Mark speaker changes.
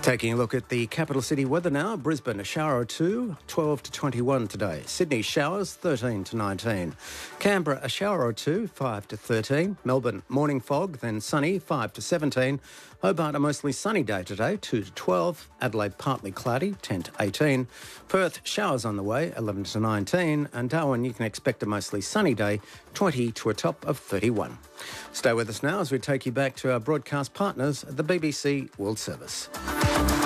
Speaker 1: Taking a look at the capital city weather now. Brisbane, a shower or two, 12 to 21 today. Sydney, showers, 13 to 19. Canberra, a shower or two, 5 to 13. Melbourne, morning fog, then sunny, 5 to 17. Hobart, a mostly sunny day today, 2 to 12. Adelaide, partly cloudy, 10 to 18. Perth, showers on the way, 11 to 19. And Darwin, you can expect a mostly sunny day, 20 to a top of 31. Stay with us now as we take you back to our broadcast partners at the BBC World Service.